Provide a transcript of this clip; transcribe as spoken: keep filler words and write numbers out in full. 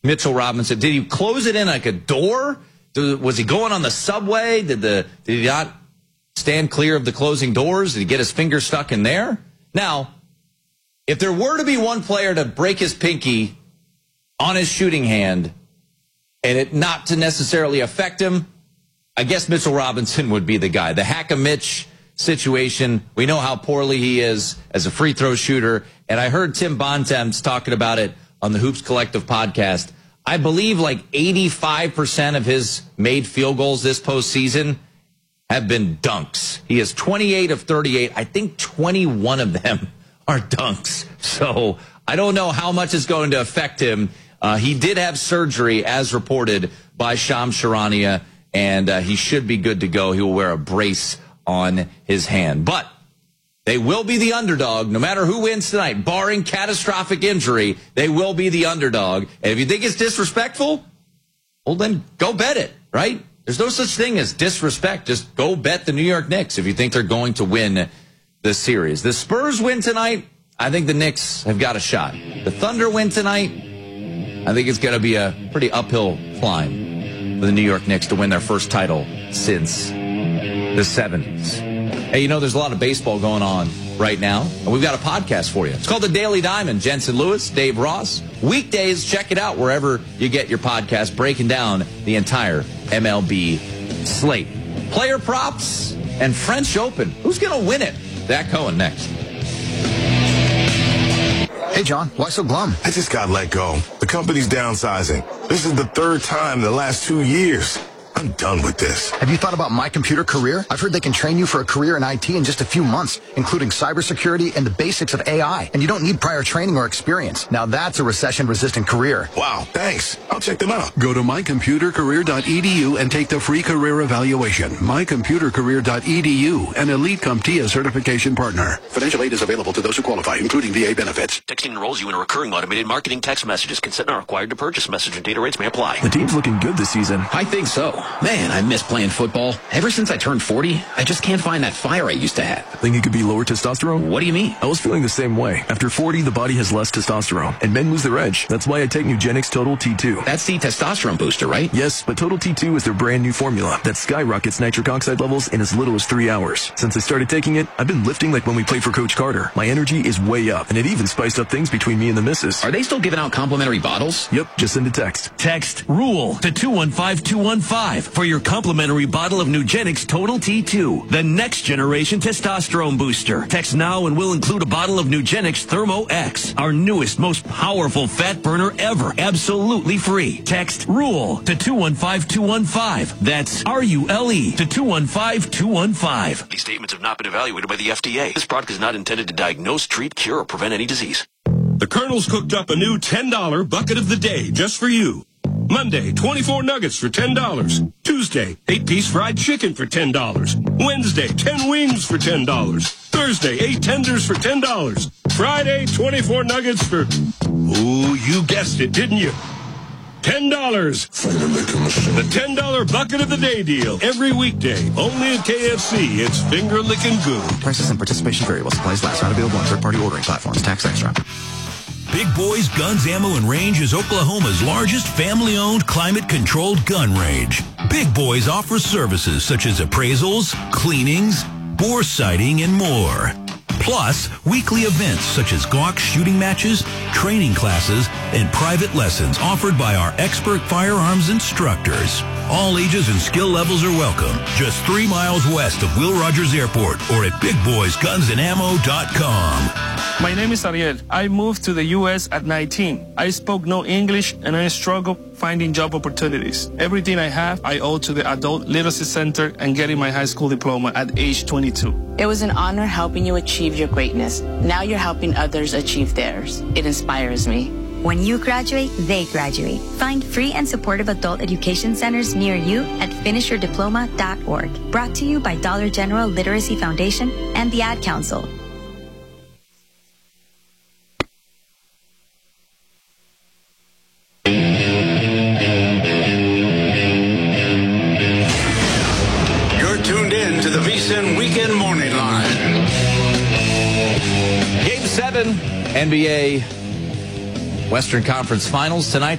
Mitchell Robinson. Did he close it in like a door? Was he going on the subway? Did the did he not stand clear of the closing doors? Did he get his finger stuck in there? Now, if there were to be one player to break his pinky on his shooting hand and it not to necessarily affect him, I guess Mitchell Robinson would be the guy. The Hack-a-Mitch situation, we know how poorly he is as a free throw shooter, and I heard Tim Bontemps talking about it on the Hoops Collective podcast. I believe like eighty-five percent of his made field goals this postseason have been dunks. He is twenty-eight of thirty-eight. I think twenty-one of them are dunks. So I don't know how much is going to affect him. Uh, he did have surgery, as reported by Shams Charania, and uh, he should be good to go. He will wear a brace on his hand. But they will be the underdog, no matter who wins tonight. Barring catastrophic injury, they will be the underdog. And if you think it's disrespectful, well, then go bet it, right? There's no such thing as disrespect. Just go bet the New York Knicks if you think they're going to win the series. The Spurs win tonight, I think the Knicks have got a shot. The Thunder win tonight, I think it's going to be a pretty uphill climb for the New York Knicks to win their first title since the seventies. Hey, you know, there's a lot of baseball going on right now, and we've got a podcast for you. It's called The Daily Diamond. Jensen Lewis, Dave Ross. Weekdays, check it out wherever you get your podcast, breaking down the entire M L B slate. Player props and French Open. Who's going to win it? Zach Cohen next. Hey, John, why so glum? I just got let go. The company's downsizing. This is the third time in the last two years. I'm done with this. Have you thought about My Computer Career? I've heard they can train you for a career in I T in just a few months, including cybersecurity and the basics of A I. And you don't need prior training or experience. Now that's a recession-resistant career. Wow, thanks. I'll check them out. Go to my computer career dot e d u and take the free career evaluation. my computer career dot e d u, an Elite CompTIA certification partner. Financial aid is available to those who qualify, including V A benefits. Texting enrolls you in a recurring automated marketing text messages. Consent not required to purchase. Message and data rates may apply. The team's looking good this season. I think so. Man, I miss playing football. Ever since I turned forty, I just can't find that fire I used to have. Think it could be lower testosterone? What do you mean? I was feeling the same way. After forty, the body has less testosterone, and men lose their edge. That's why I take Nugenix Total T two. That's the testosterone booster, right? Yes, but Total T two is their brand new formula that skyrockets nitric oxide levels in as little as three hours. Since I started taking it, I've been lifting like when we played for Coach Carter. My energy is way up, and it even spiced up things between me and the missus. Are they still giving out complimentary bottles? Yep, just send a text. Text RULE to two one five two one five for your complimentary bottle of Nugenix Total T two, the next generation testosterone booster. Text now and we'll include a bottle of Nugenix Thermo X, our newest, most powerful fat burner ever, absolutely free. Text RULE to two one five two one five. That's R U L E to two one five two one five. These statements have not been evaluated by the F D A. This product is not intended to diagnose, treat, cure, or prevent any disease. The Colonel's cooked up a new ten dollar bucket of the day just for you. Monday, twenty-four nuggets for ten dollars. Tuesday, eight-piece fried chicken for ten dollars. Wednesday, ten wings for ten dollars. Thursday, eight tenders for ten dollars. Friday, twenty-four nuggets for... Ooh, you guessed it, didn't you? ten dollars. The ten dollar bucket of the day deal. Every weekday. Only at K F C. It's finger licking good. Prices and participation vary while supplies last. Not available on third-party ordering platforms. Tax extra. Big Boys Guns, Ammo, and Range is Oklahoma's largest family-owned, climate-controlled gun range. Big Boys offers services such as appraisals, cleanings, bore sighting, and more. Plus, weekly events such as Glock shooting matches, training classes, and private lessons offered by our expert firearms instructors. All ages and skill levels are welcome. Just three miles west of Will Rogers Airport or at big boys guns and ammo dot com. My name is Ariel. I moved to the U S at nineteen. I spoke no English and I struggled finding job opportunities. Everything I have, I owe to the Adult Literacy Center and getting my high school diploma at age twenty-two. It was an honor helping you achieve your greatness. Now you're helping others achieve theirs. It inspires me. When you graduate, they graduate. Find free and supportive adult education centers near you at finish your diploma dot org. Brought to you by Dollar General Literacy Foundation and the Ad Council. You're tuned in to the VSiN Weekend Morning Line. Game seven, N B A Western Conference Finals tonight.